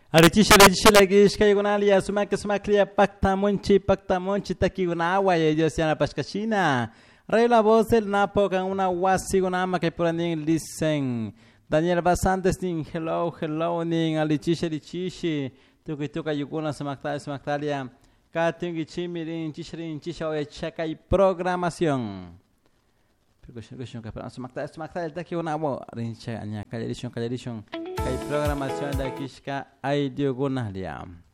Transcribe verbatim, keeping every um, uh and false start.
Arichisha arichisha lagi ishkai gunalia sumak sumaklia pakta monchi pakta monchi taki gunawa y ellos ya la pascachina. Rey la voz del napo con una wasi gunama que por ahí dicen. Daniel Basantes ning hello hello ning arichisha arichisha. Tuki tuka yukuna sumakta sumaktalia. Katingi chimirin chisrin chisha o checa y programación. Percussion percussion que para sumakta sumakta el taki gunawa. Rincha anya calerition calerition. Kay programación da kishka ay diogunah liam.